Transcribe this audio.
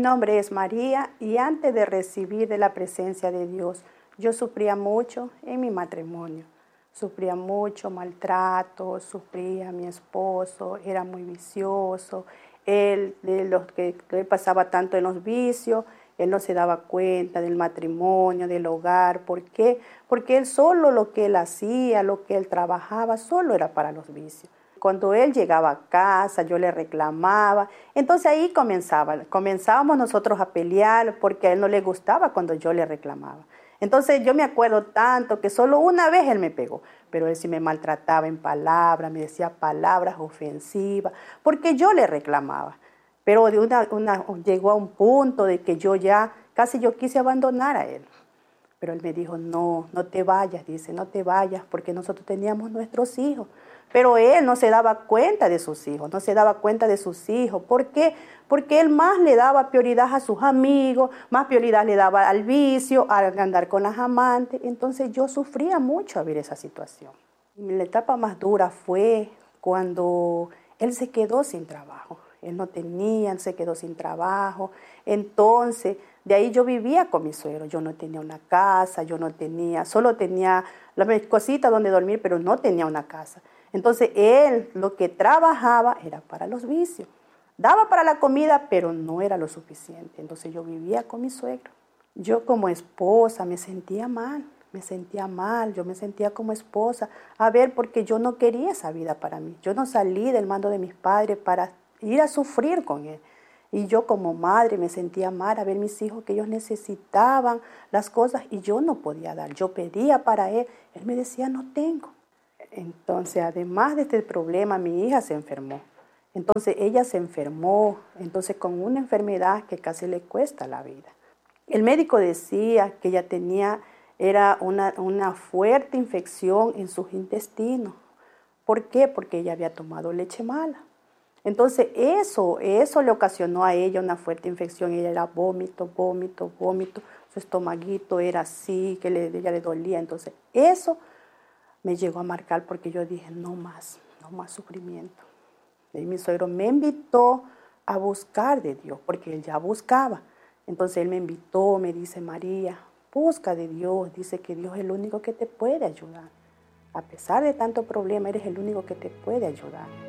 nombre es María y antes de recibir de la presencia de Dios, yo sufría mucho en mi matrimonio. Sufría mucho maltrato, sufría a mi esposo, era muy vicioso. Él, de los que él pasaba tanto en los vicios, él no se daba cuenta del matrimonio, del hogar. ¿Por qué? Porque él solo lo que él hacía, lo que él trabajaba, solo era para los vicios. Cuando él llegaba a casa, yo le reclamaba. Entonces ahí comenzábamos nosotros a pelear porque a él no le gustaba cuando yo le reclamaba. Entonces yo me acuerdo tanto que solo una vez él me pegó, pero él sí me maltrataba en palabras, me decía palabras ofensivas, porque yo le reclamaba. Pero llegó a un punto de que yo ya casi yo quise abandonar a él. Pero él me dijo, no, no te vayas, dice, no te vayas, porque nosotros teníamos nuestros hijos. Pero él no se daba cuenta de sus hijos, no se daba cuenta de sus hijos. ¿Por qué? Porque él más le daba prioridad a sus amigos, más prioridad le daba al vicio, a andar con las amantes. Entonces yo sufría mucho al ver esa situación. La etapa más dura fue cuando él se quedó sin trabajo. Él no tenía, él se quedó sin trabajo. Entonces, de ahí yo vivía con mi suegro. Yo no tenía una casa, solo tenía las cositas donde dormir, pero no tenía una casa. Entonces, él lo que trabajaba era para los vicios. Daba para la comida, pero no era lo suficiente. Entonces, yo vivía con mi suegro. Yo como esposa me sentía mal. Yo me sentía como esposa. A ver, porque yo no quería esa vida para mí. Yo no salí del mando de mis padres para ir a sufrir con él. Y yo como madre me sentía mal a ver mis hijos que ellos necesitaban las cosas y yo no podía dar. Yo pedía para él, él me decía no tengo. Entonces, además de este problema, mi hija se enfermó. Entonces, ella se enfermó, entonces con una enfermedad que casi le cuesta la vida. El médico decía que ella era una fuerte infección en sus intestinos. ¿Por qué? Porque ella había tomado leche mala. Entonces eso le ocasionó a ella una fuerte infección. Ella era vómito. Su estomaguito era así, ella le dolía. Entonces eso me llegó a marcar porque yo dije, no más sufrimiento. Y mi suegro me invitó a buscar de Dios, porque él ya buscaba. Entonces él me invitó, me dice, María, busca de Dios. Dice que Dios es el único que te puede ayudar. A pesar de tanto problema, eres el único que te puede ayudar.